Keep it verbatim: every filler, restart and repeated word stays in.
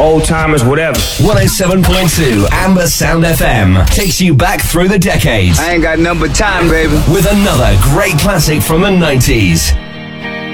old timers, whatever. one oh seven point two Amber Sound F M takes you back through the decades. I ain't got nothing but time, baby. With another great classic from the nineties.